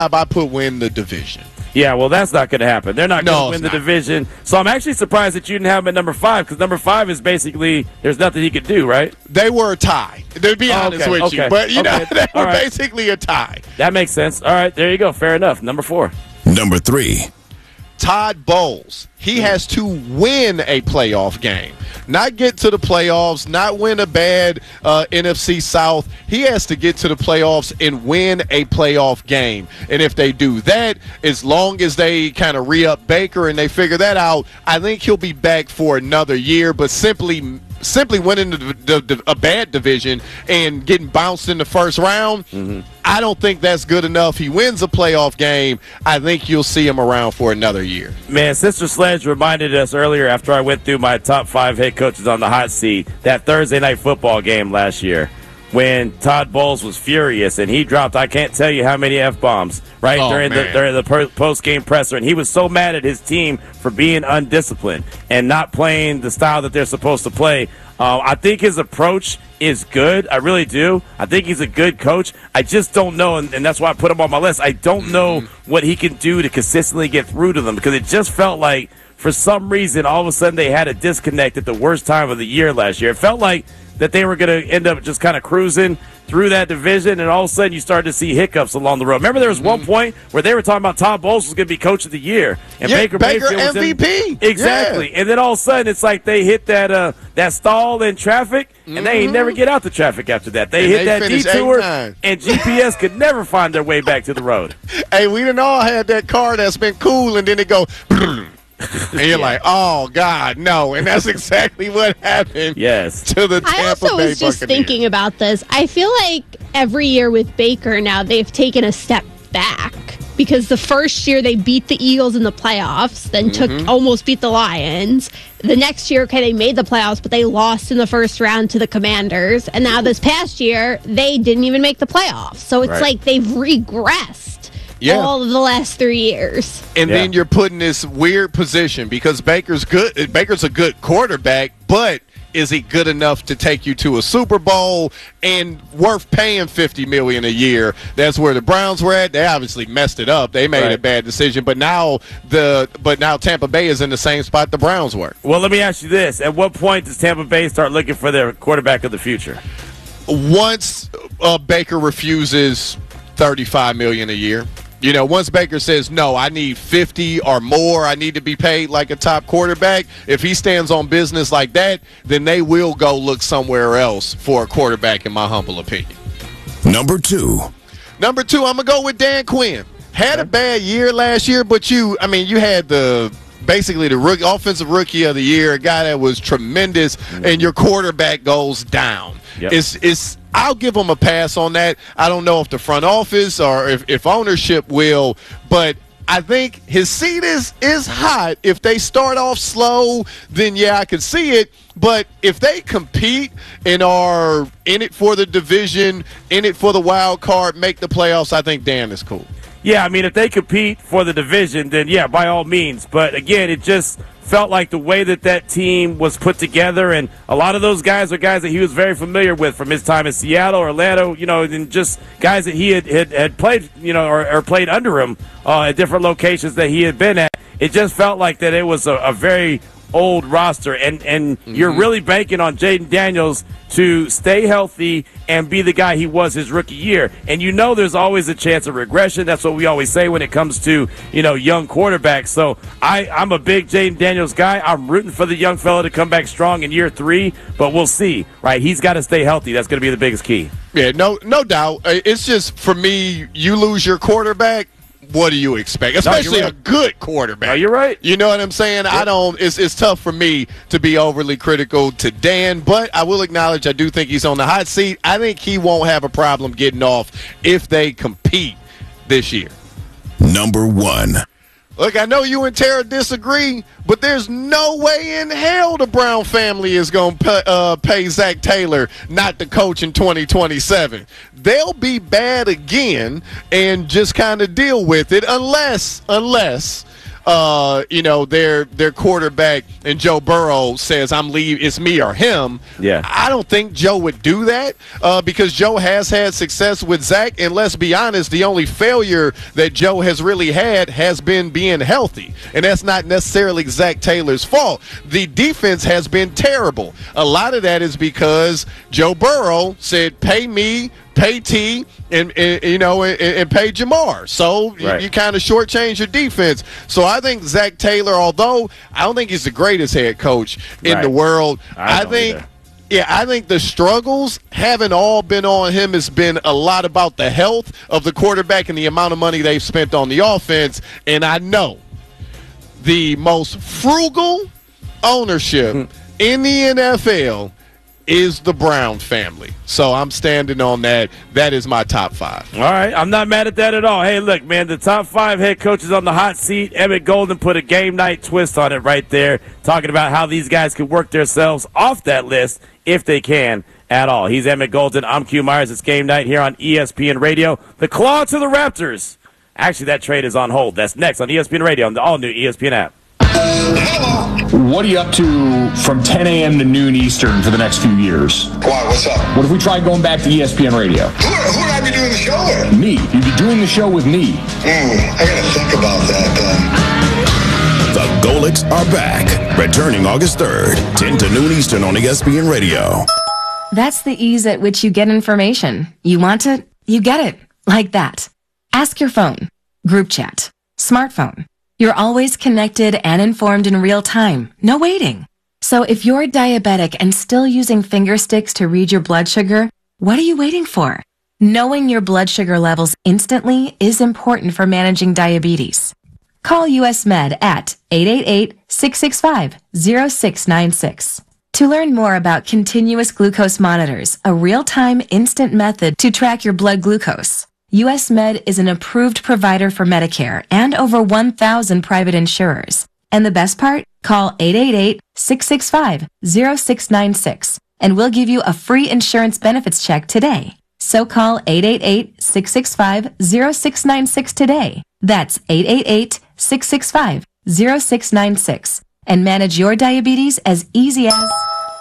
I put win the division. Yeah, well, that's not going to happen. They're not going to win the division. So I'm actually surprised that you didn't have him at number 5, because number 5 is basically there's nothing he could do, right? They were a tie, to be honest with you. But, you know, they were basically a tie. That makes sense. All right, there you go. Fair enough. Number 4. Number 3. Todd Bowles. He has to win a playoff game. Not get to the playoffs, not win a bad NFC South. He has to get to the playoffs and win a playoff game. And if they do that, as long as they kind of re-up Baker and they figure that out, I think he'll be back for another year. But simply winning a bad division and getting bounced in the first round, I don't think that's good enough. He wins a playoff game, I think you'll see him around for another year. Man, Sister Sledge reminded us earlier after I went through my top 5 head coaches on the hot seat, that Thursday night football game last year when Todd Bowles was furious and he dropped I can't tell you how many F-bombs during the post-game presser, and he was so mad at his team for being undisciplined and not playing the style that they're supposed to play. I think his approach is good. I really do. I think he's a good coach. I just don't know, and that's why I put him on my list. I don't know what he can do to consistently get through to them, because it just felt like for some reason all of a sudden they had a disconnect at the worst time of the year last year. It felt like that they were going to end up just kind of cruising through that division, and all of a sudden you started to see hiccups along the road. Remember there was one point where they were talking about Todd Bowles was going to be coach of the year, and Baker Mayfield was MVP. Exactly. Yeah. And then all of a sudden it's like they hit that stall in traffic, and they ain't never get out the traffic after that. They hit that detour, and GPS could never find their way back to the road. Hey, we done all had that car that's been cool, and then it go and you're like, oh, God, no. And that's exactly what happened to the Tampa Bay Buccaneers. I also was just thinking about this. I feel like every year with Baker now they've taken a step back, because the first year they beat the Eagles in the playoffs, then almost beat the Lions. The next year, they made the playoffs, but they lost in the first round to the Commanders. And now this past year, they didn't even make the playoffs. So it's like they've regressed. All of the last 3 years. And then you're put in this weird position because Baker's good. Baker's a good quarterback, but is he good enough to take you to a Super Bowl and worth paying $50 million a year? That's where the Browns were at. They obviously messed it up. They made a bad decision, but now Tampa Bay is in the same spot the Browns were. Well, let me ask you this: at what point does Tampa Bay start looking for their quarterback of the future? Once Baker refuses $35 million a year. You know, once Baker says, no, I need 50 or more, I need to be paid like a top quarterback, if he stands on business like that, then they will go look somewhere else for a quarterback, in my humble opinion. Number 2, I'm going to go with Dan Quinn. Had a bad year last year, but you had basically the offensive rookie of the year, a guy that was tremendous, and your quarterback goes down. I'll give him a pass on that. I don't know if the front office or if ownership will, but I think his seat is hot. If they start off slow, then I could see it. But if they compete and are in it for the division, in it for the wild card, make the playoffs, I think Dan is cool. Yeah, I mean, if they compete for the division, then by all means. But again, it just felt like the way that team was put together, and a lot of those guys are guys that he was very familiar with from his time in Seattle, Orlando, and just guys that he had played, or played under him at different locations that he had been at. It just felt like that it was a very old roster, and you're really banking on Jayden Daniels to stay healthy and be the guy he was his rookie year. And there's always a chance of regression. That's what we always say when it comes to young quarterbacks. So I'm a big Jayden Daniels guy. I'm rooting for the young fella to come back strong in year 3, but we'll see. Right, he's got to stay healthy. That's going to be the biggest key. Yeah, no doubt. It's just, for me, you lose your quarterback, what do you expect? Especially a good quarterback. No, you're right. You know what I'm saying? Yep. It's tough for me to be overly critical to Dan, but I will acknowledge I do think he's on the hot seat. I think he won't have a problem getting off if they compete this year. Number 1. Look, I know you and Tara disagree, but there's no way in hell the Brown family is going to pay Zach Taylor not to coach in 2027. They'll be bad again and just kind of deal with it unless their quarterback and Joe Burrow says, I'm leaving, it's me or him. Yeah. I don't think Joe would do that because Joe has had success with Zach. And let's be honest, the only failure that Joe has really had has been being healthy. And that's not necessarily Zach Taylor's fault. The defense has been terrible. A lot of that is because Joe Burrow said, pay me, pay T, and pay Jamar. So you kind of shortchange your defense. So I think Zach Taylor, although I don't think he's the greatest head coach in the world, I think the struggles haven't all been on him. It's been a lot about the health of the quarterback and the amount of money they've spent on the offense. And I know the most frugal ownership in the NFL is the Brown family. So I'm standing on that. That is my top 5. All right. I'm not mad at that at all. Hey, look, man, the top 5 head coaches on the hot seat. Emmett Golden put a game night twist on it right there, talking about how these guys could work themselves off that list if they can at all. He's Emmett Golden. I'm Q Myers. It's game night here on ESPN Radio. The claw to the Raptors. Actually, that trade is on hold. That's next on ESPN Radio on the all-new ESPN app. What are you up to from 10 a.m. to noon Eastern for the next few years? Why? What's up? What if we tried going back to ESPN Radio? Who would I be doing the show with? Me. You'd be doing the show with me. I gotta think about that then. The Golics are back. Returning August 3rd, 10 to noon Eastern on ESPN Radio. That's the ease at which you get information. You want it, you get it. Like that. Ask your phone. Group chat. Smartphone. You're always connected and informed in real time. No waiting. So if you're diabetic and still using finger sticks to read your blood sugar, what are you waiting for? Knowing your blood sugar levels instantly is important for managing diabetes. Call US Med at 888-665-0696. To learn more about continuous glucose monitors, a real-time instant method to track your blood glucose. US Med is an approved provider for Medicare and over 1,000 private insurers. And the best part? Call 888-665-0696 and we'll give you a free insurance benefits check today. So call 888-665-0696 today. That's 888-665-0696 and manage your diabetes as easy as...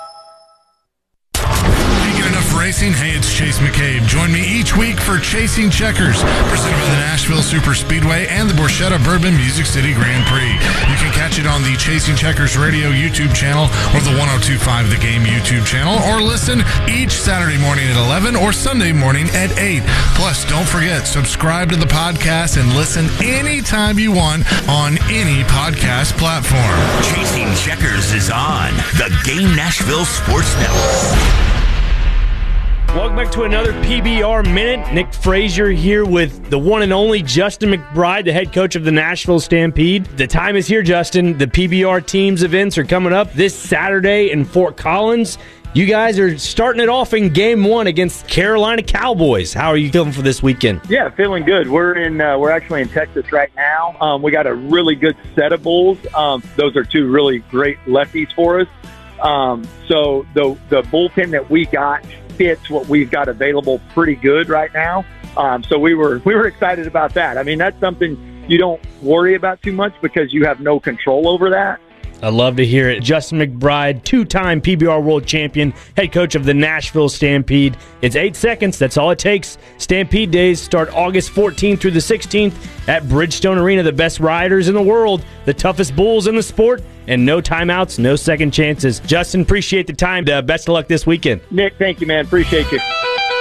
Racing. Hey, it's Chase McCabe. Join me each week for Chasing Checkers, presented by the Nashville Super Speedway and the Borchetta Bourbon Music City Grand Prix. You can catch it on the Chasing Checkers Radio YouTube channel or the 102.5 The Game YouTube channel, or listen each Saturday morning at 11 or Sunday morning at 8. Plus, don't forget, subscribe to the podcast and listen anytime you want on any podcast platform. Chasing Checkers is on the Game Nashville Sports Network. Welcome back to another PBR Minute. Nick Frazier here with the one and only Justin McBride, the head coach of the Nashville Stampede. The time is here, Justin. The PBR teams events are coming up this Saturday in Fort Collins. You guys are starting it off in Game 1 against Carolina Cowboys. How are you feeling for this weekend? Yeah, feeling good. We're actually in Texas right now. We got a really good set of bulls. Those are two really great lefties for us. So the bullpen that we got fits what we've got available pretty good right now. So we were excited about that. I mean, that's something you don't worry about too much because you have no control over that. I love to hear it. Justin McBride, two-time PBR world champion, head coach of the Nashville Stampede. It's 8 seconds. That's all it takes. Stampede Days start August 14th through the 16th at Bridgestone Arena. The best riders in the world, the toughest bulls in the sport, and no timeouts, no second chances. Justin, appreciate the time. Best of luck this weekend. Nick, thank you, man. Appreciate you.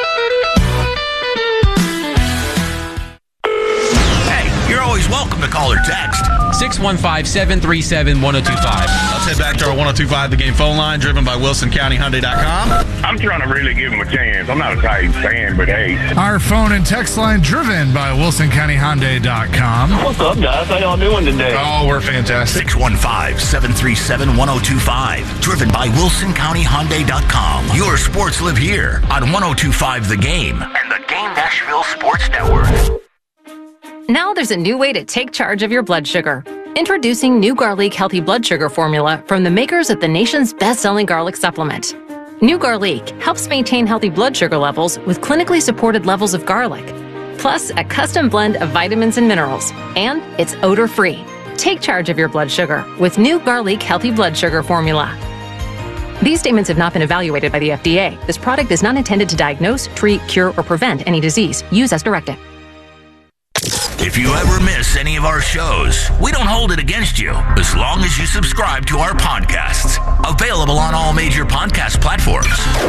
Hey, you're always welcome to call or text. 615-737-1025. Let's head back to our 102.5 The Game phone line, driven by WilsonCountyHyundai.com. I'm trying to really give him a chance. I'm not a Titans fan, but hey. Our phone and text line, driven by WilsonCountyHyundai.com. What's up, guys? How y'all doing today? Oh, we're fantastic. 615-737-1025. Driven by WilsonCountyHyundai.com. Your sports live here on 102.5 The Game and the Game Nashville Sports Network. Now there's a new way to take charge of your blood sugar. Introducing new Garlic Healthy Blood Sugar Formula from the makers of the nation's best-selling garlic supplement. New Garlic helps maintain healthy blood sugar levels with clinically supported levels of garlic, plus a custom blend of vitamins and minerals, and it's odor-free. Take charge of your blood sugar with new Garlic Healthy Blood Sugar Formula. These statements have not been evaluated by the FDA. This product is not intended to diagnose, treat, cure, or prevent any disease. Use as directed. If you ever miss any of our shows, we don't hold it against you as long as you subscribe to our podcasts. Available on all major podcast platforms.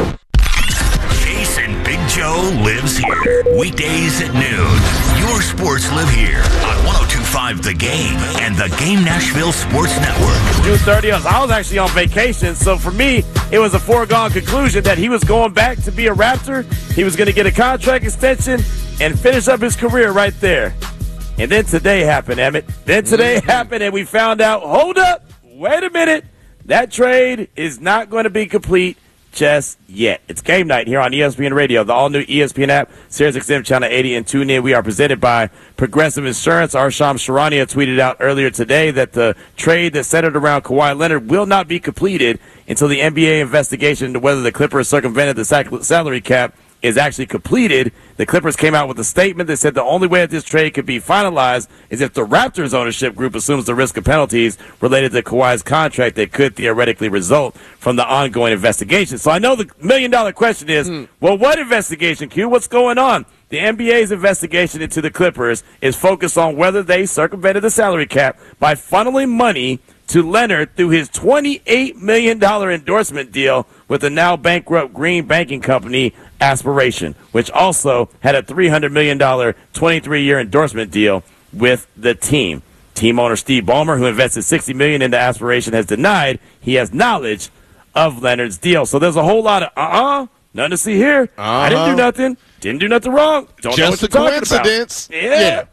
Jason Big Joe lives here. Weekdays at noon. Your sports live here on 102.5 The Game and the Game Nashville Sports Network. June 30th, I was actually on vacation, so for me, it was a foregone conclusion that he was going back to be a Raptor. He was going to get a contract extension and finish up his career right there. And then today happened, Emmett. Then today happened, and we found out, hold up, wait a minute, that trade is not going to be complete just yet. It's game night here on ESPN Radio, the all-new ESPN app, SiriusXM Channel 80, and tune in. We are presented by Progressive Insurance. Arsham Sharania tweeted out earlier today that the trade that centered around Kawhi Leonard will not be completed until the NBA investigation into whether the Clippers circumvented the salary cap is actually completed. The Clippers came out with a statement that said the only way that this trade could be finalized is if the Raptors ownership group assumes the risk of penalties related to Kawhi's contract that could theoretically result from the ongoing investigation. So I know the million-dollar question is, well, what investigation, Q? What's going on? The NBA's investigation into the Clippers is focused on whether they circumvented the salary cap by funneling money to Leonard through his $28 million endorsement deal with the now bankrupt Green Banking Company Aspiration, which also had a $300 million 23-year endorsement deal with the team. Team owner Steve Ballmer, who invested $60 million into Aspiration, has denied he has knowledge of Leonard's deal. So there's a whole lot of nothing to see here. I didn't do nothing wrong. Don't know what you're talking about. Just a coincidence. Yeah.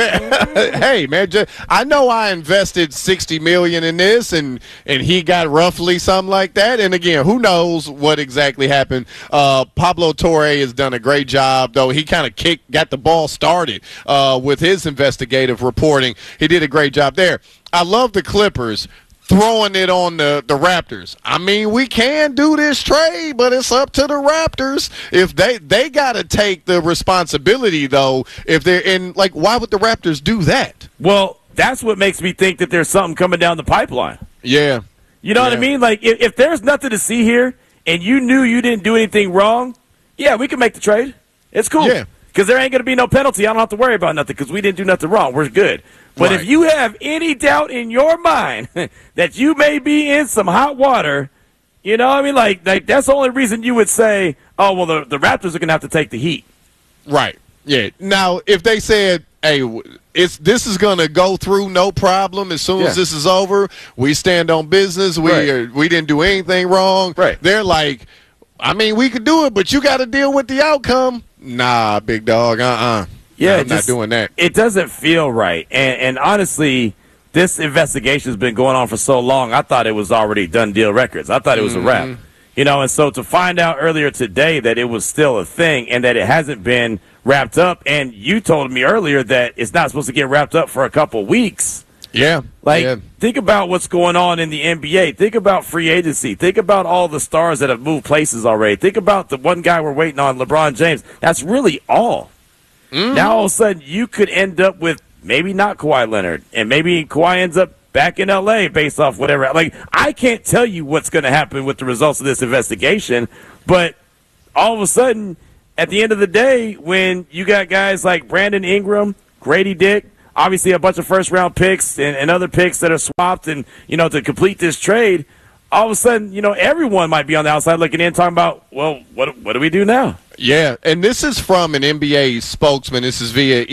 Hey, man, I know I invested $60 million in this, and he got roughly something like that. And, again, who knows what exactly happened. Pablo Torre has done a great job, though. He kind of got the ball started with his investigative reporting. He did a great job there. I love the Clippers throwing it on the Raptors. I mean, we can do this trade, but it's up to the Raptors. If they got to take the responsibility, though, if they're in, like, why would the Raptors do that? Well, that's what makes me think that there's something coming down the pipeline. Yeah. You know what I mean? Like, if there's nothing to see here and you knew you didn't do anything wrong, yeah, we can make the trade. It's cool. Yeah. Because there ain't going to be no penalty. I don't have to worry about nothing because we didn't do nothing wrong. We're good. But if you have any doubt in your mind that you may be in some hot water, you know what I mean? Like that's the only reason you would say, oh, well, the Raptors are going to have to take the heat. Right. Yeah. Now, if they said, hey, this is going to go through no problem as soon as this is over, we stand on business, we didn't do anything wrong. Right. They're like, I mean, we could do it, but you got to deal with the outcome. Nah, big dog, Yeah, I'm not doing that. It doesn't feel right. And honestly, this investigation has been going on for so long, I thought it was already done deal records. I thought it was a wrap. You know, and so to find out earlier today that it was still a thing and that it hasn't been wrapped up, and you told me earlier that it's not supposed to get wrapped up for a couple weeks. Yeah. Think about what's going on in the NBA. Think about free agency. Think about all the stars that have moved places already. Think about the one guy we're waiting on, LeBron James. That's really all. Now, all of a sudden, you could end up with maybe not Kawhi Leonard, and maybe Kawhi ends up back in L.A. based off whatever. Like, I can't tell you what's going to happen with the results of this investigation, but all of a sudden, at the end of the day, when you got guys like Brandon Ingram, Grady Dick, obviously a bunch of first-round picks and other picks that are swapped and, you know, to complete this trade, all of a sudden, you know, everyone might be on the outside looking in talking about, well, what do we do now? Yeah, and this is from an NBA spokesman. This is via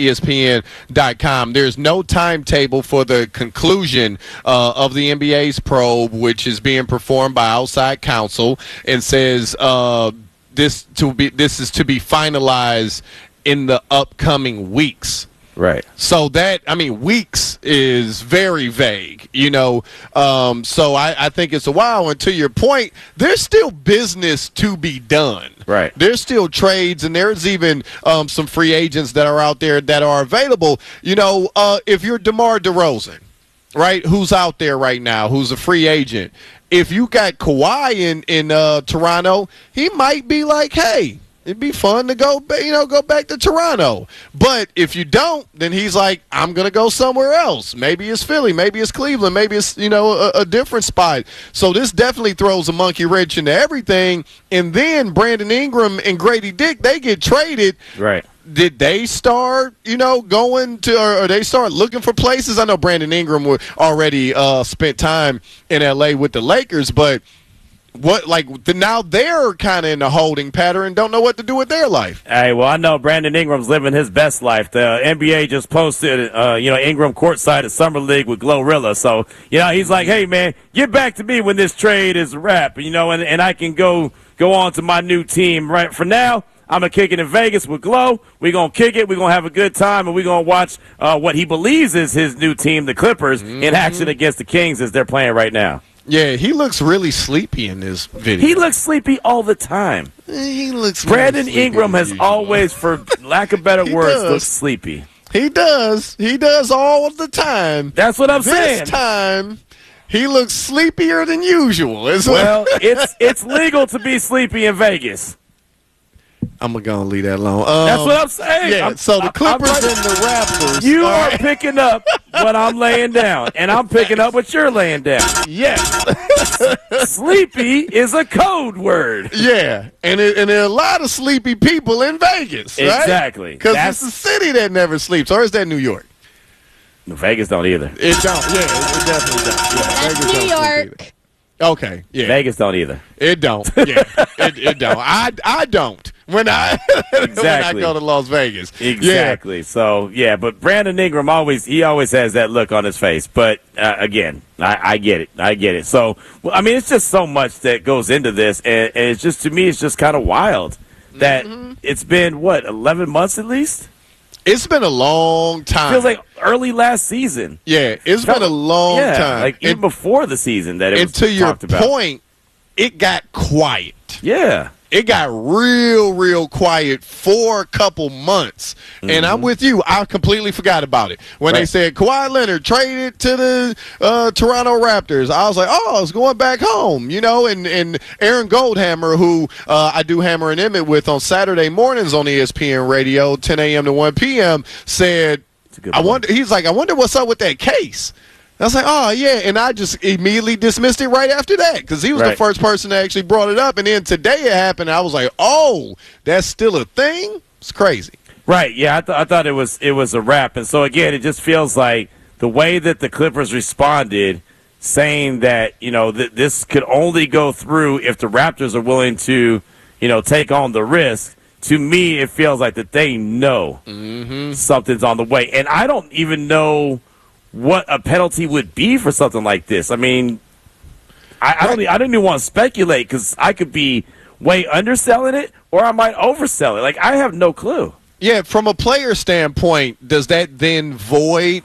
ESPN.com. There's no timetable for the conclusion of the NBA's probe, which is being performed by outside counsel, and says this is to be finalized in the upcoming weeks. Right. So that, I mean, weeks is very vague, you know. So I think it's a while. And to your point, there's still business to be done. Right. There's still trades, and there's even some free agents that are out there that are available. You know, if you're DeMar DeRozan, right, who's out there right now, who's a free agent, if you got Kawhi in Toronto, he might be like, hey, It'd be fun to go back to Toronto. But if you don't, then he's like, I'm going to go somewhere else. Maybe it's Philly. Maybe it's Cleveland. Maybe it's, a different spot. So this definitely throws a monkey wrench into everything. And then Brandon Ingram and Grady Dick, they get traded. Right. Did they start, going to, or they start looking for places? I know Brandon Ingram already spent time in L.A. with the Lakers, but now they're kind of in a holding pattern and don't know what to do with their life. Hey, well, I know Brandon Ingram's living his best life. The NBA just posted, Ingram courtside at Summer League with Glorilla. So, he's like, hey, man, get back to me when this trade is a wrap, and I can go on to my new team. Right for now, I'm going to kick it in Vegas with Glow. We're going to kick it. We're going to have a good time, and we're going to watch what he believes is his new team, the Clippers, in action against the Kings as they're playing right now. Yeah, he looks really sleepy in this video. He looks sleepy all the time. He looks Brandon really Ingram has always, for lack of better words, looked sleepy. He does. He does all of the time. That's what I'm saying. This time, he looks sleepier than usual. Well, it's legal to be sleepy in Vegas. I'm going to leave that alone. That's what I'm saying. Yeah, so the Clippers and the Raptors. You are picking up what I'm laying down, and I'm picking up what you're laying down. Yes. Sleepy is a code word. Yeah, and there are a lot of sleepy people in Vegas, right? Exactly. Because it's a city that never sleeps. Or is that New York? Vegas don't either. It don't. Yeah, it definitely don't. Yeah, That's Vegas New York. Okay, yeah. Vegas don't either. It don't. Yeah, it don't. I don't. When I go to Las Vegas. Exactly. Yeah. So, yeah, but Brandon Ingram always has that look on his face. But, again, I get it. I get it. So, it's just so much that goes into this. And it's just, to me, it's just kind of wild that it's been, 11 months at least? It's been a long time. Feels like early last season. Yeah, it's been a long time. Like even before the season that it was talked about. And to your point, it got quiet. Yeah. It got real quiet for a couple months. And I'm with you. I completely forgot about it. When they said Kawhi Leonard traded to the Toronto Raptors, I was like, oh, it's going back home. And Aaron Goldhammer, who I do Hammer and Emmett with on Saturday mornings on ESPN Radio, 10 a.m. to 1 p.m., said, I wonder what's up with that case. I was like, oh, yeah, and I just immediately dismissed it right after that because he was the first person that actually brought it up. And then today it happened, and I was like, oh, that's still a thing? It's crazy. Right, yeah, I thought it was a wrap. And so, again, it just feels like the way that the Clippers responded, saying that, that this could only go through if the Raptors are willing to, take on the risk. To me, it feels like that they know something's on the way. And I don't even know what a penalty would be for something like this. I mean, I don't even want to speculate because I could be way underselling it or I might oversell it. Like, I have no clue. Yeah, from a player standpoint, does that then void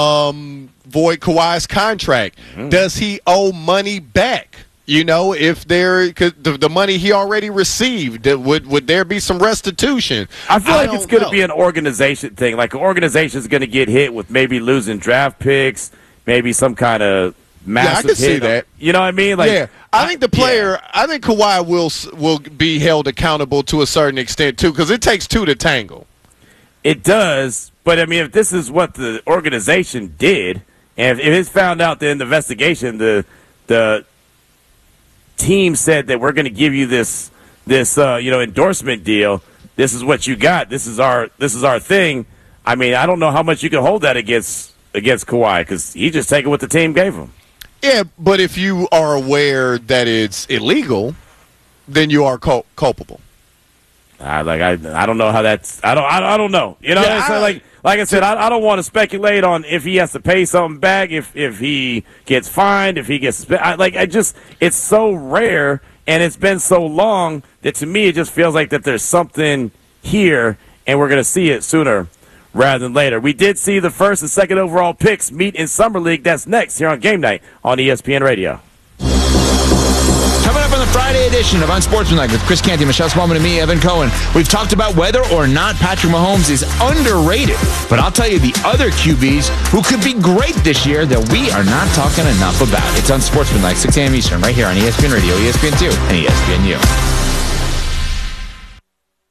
Kawhi's contract? Does he owe money back? If the money he already received, would there be some restitution? I feel like it's going to be an organization thing. Like, an organization is going to get hit with maybe losing draft picks, maybe some kind of massive I can see hit. that. You know what I mean? Like, yeah, I think the player, I think Kawhi will be held accountable to a certain extent, too, because it takes two to tangle. It does, but, if this is what the organization did, and if it's found out that in the investigation the team said that we're going to give you this endorsement deal. This is what you got. This is our thing. I don't know how much you can hold that against Kawhi because he just taking what the team gave him. Yeah, but if you are aware that it's illegal, then you are culpable. I don't know how that's. I don't know. Like I said, I don't want to speculate on if he has to pay something back, if he gets fined, if he gets it's so rare and it's been so long that to me it just feels like that there's something here and we're going to see it sooner rather than later. We did see the first and second overall picks meet in Summer League. That's next here on Game Night on ESPN Radio. Coming up on the Friday edition of Unsportsmanlike with Chris Canty, Michelle Smallman, and me, Evan Cohen. We've talked about whether or not Patrick Mahomes is underrated. But I'll tell you the other QBs who could be great this year that we are not talking enough about. It's Unsportsmanlike, 6 a.m. Eastern, right here on ESPN Radio, ESPN2, and ESPNU.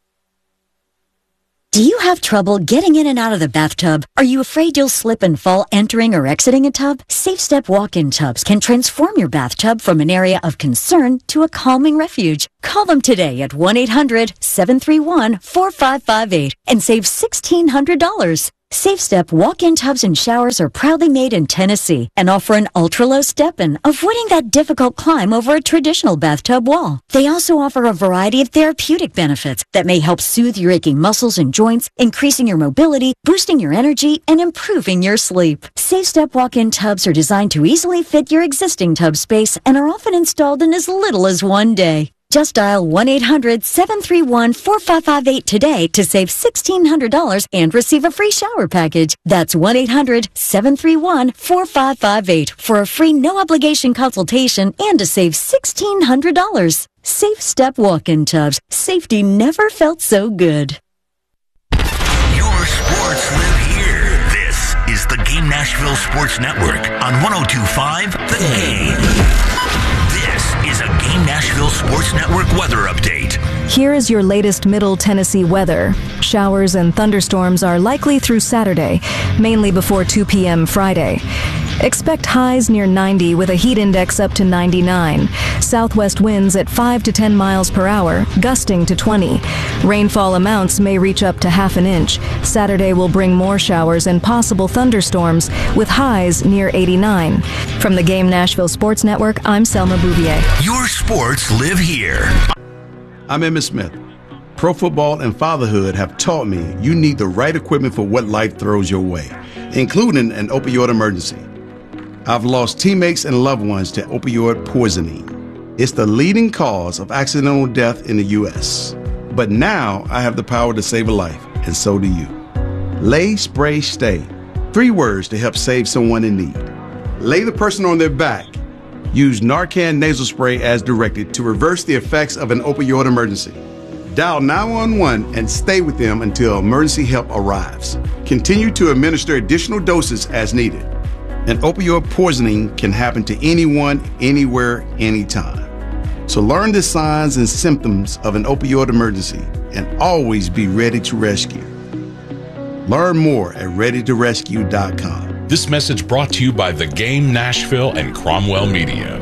Do you have trouble getting in and out of the bathtub? Are you afraid you'll slip and fall entering or exiting a tub? SafeStep walk-in tubs can transform your bathtub from an area of concern to a calming refuge. Call them today at 1-800-731-4558 and save $1,600. SafeStep walk-in tubs and showers are proudly made in Tennessee and offer an ultra-low step-in, avoiding that difficult climb over a traditional bathtub wall. They also offer a variety of therapeutic benefits that may help soothe your aching muscles and joints, increasing your mobility, boosting your energy, and improving your sleep. SafeStep walk-in tubs are designed to easily fit your existing tub space and are often installed in as little as one day. Just dial 1-800-731-4558 today to save $1,600 and receive a free shower package. That's 1-800-731-4558 for a free no-obligation consultation and to save $1,600. SafeStep walk-in tubs. Safety never felt so good. Your sports live here. This is the Game Nashville Sports Network on 102.5 The Game. This is a Game Nashville Sports Network weather update. Here is your latest Middle Tennessee weather. Showers and thunderstorms are likely through Saturday, mainly before 2 p.m. Friday. Expect highs near 90 with a heat index up to 99. Southwest winds at 5 to 10 miles per hour, gusting to 20. Rainfall amounts may reach up to half an inch. Saturday will bring more showers and possible thunderstorms with highs near 89. From the Game Nashville Sports Network, I'm Selma Bouvier. Your sports live here. I'm Emmitt Smith. Pro football and fatherhood have taught me you need the right equipment for what life throws your way, including an opioid emergency. I've lost teammates and loved ones to opioid poisoning. It's the leading cause of accidental death in the U.S. But now I have the power to save a life, and so do you. Lay, Spray, Stay. 3 words to help save someone in need. Lay the person on their back. Use Narcan nasal spray as directed to reverse the effects of an opioid emergency. Dial 911 and stay with them until emergency help arrives. Continue to administer additional doses as needed. An opioid poisoning can happen to anyone, anywhere, anytime. So learn the signs and symptoms of an opioid emergency and always be ready to rescue. Learn more at readytorescue.com. This message brought to you by The Game Nashville and Cromwell Media.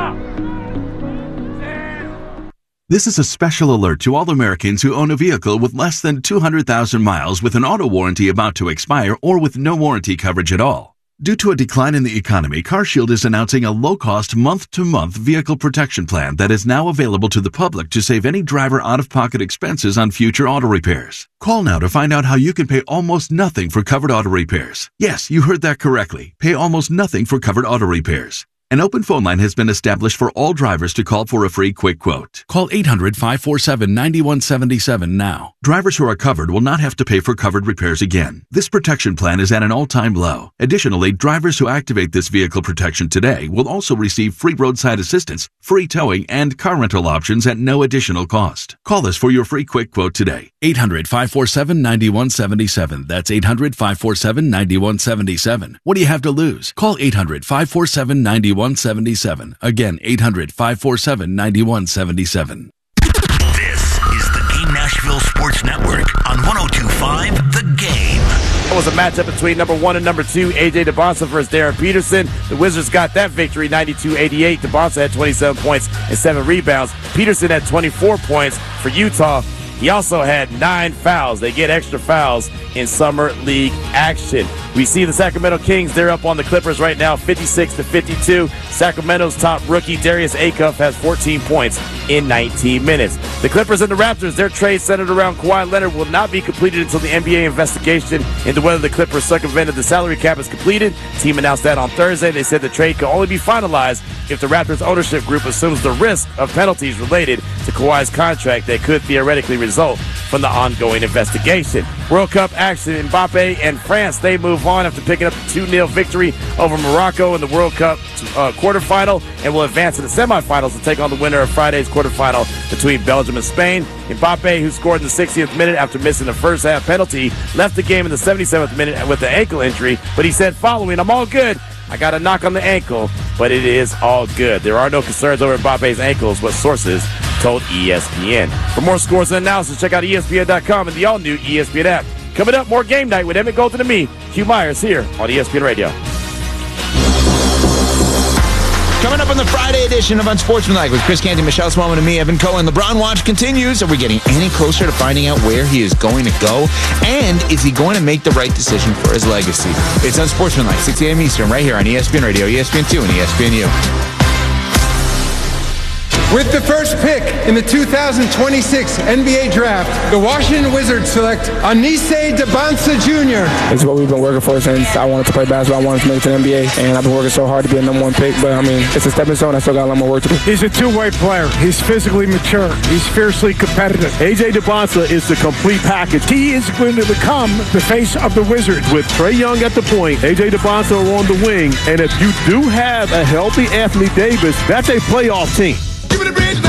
This is a special alert to all Americans who own a vehicle with less than 200,000 miles with an auto warranty about to expire or with no warranty coverage at all. Due to a decline in the economy, CarShield is announcing a low-cost month-to-month vehicle protection plan that is now available to the public to save any driver out-of-pocket expenses on future auto repairs. Call now to find out how you can pay almost nothing for covered auto repairs. Yes, you heard that correctly. Pay almost nothing for covered auto repairs. An open phone line has been established for all drivers to call for a free quick quote. Call 800-547-9177 now. Drivers who are covered will not have to pay for covered repairs again. This protection plan is at an all-time low. Additionally, drivers who activate this vehicle protection today will also receive free roadside assistance, free towing, and car rental options at no additional cost. Call us for your free quick quote today. 800-547-9177. That's 800-547-9177. What do you have to lose? Call 800-547-9177. Again, 800-547-9177. This is the Game Nashville Sports Network on 102.5 The Game. That was a matchup between number 1 and number 2, A.J. DeBonsa versus Darren Peterson. The Wizards got that victory, 92-88. DeBonsa had 27 points and 7 rebounds. Peterson had 24 points for Utah. He also had 9 fouls. They get extra fouls in summer league action. We see the Sacramento Kings. They're up on the Clippers right now, 56-52. Sacramento's top rookie, Darius Acuff, has 14 points in 19 minutes. The Clippers and the Raptors, their trade centered around Kawhi Leonard, will not be completed until the NBA investigation into whether the Clippers circumvented the salary cap is completed. The team announced that on Thursday. They said the trade could only be finalized if the Raptors ownership group assumes the risk of penalties related to Kawhi's contract that could theoretically result from the ongoing investigation. World Cup action. Mbappe and France, they move on after picking up a 2-0 victory over Morocco in the World Cup quarterfinal and will advance to the semifinals to take on the winner of Friday's quarterfinal between Belgium and Spain. Mbappe, who scored in the 60th minute after missing the first half penalty, left the game in the 77th minute with an ankle injury, but he said following, "I'm all good. I got a knock on the ankle, but it is all good." There are no concerns over Mbappe's ankles, what sources told ESPN. For more scores and analysis, check out ESPN.com and the all-new ESPN app. Coming up, more Game Night with Emmett Golden and me, Hugh Myers, here on ESPN Radio. Coming up on the Friday edition of Unsportsmanlike with Chris Canty, Michelle Smallman, and me, Evan Cohen. LeBron watch continues. Are we getting any closer to finding out where he is going to go? And is he going to make the right decision for his legacy? It's Unsportsmanlike, 6 a.m. Eastern, right here on ESPN Radio, ESPN2, and ESPNU. With the first pick in the 2026 NBA Draft, the Washington Wizards select Anise Debonsa Jr. It's what we've been working for since I wanted to play basketball. I wanted to make it to the NBA, and I've been working so hard to be a number one pick. But, I mean, it's a stepping stone. I still got a lot more work to do. He's a two-way player. He's physically mature. He's fiercely competitive. A.J. Debonsa is the complete package. He is going to become the face of the Wizards with Trae Young at the point, A.J. Debonsa on the wing. And if you do have a healthy Anthony Davis, that's a playoff team.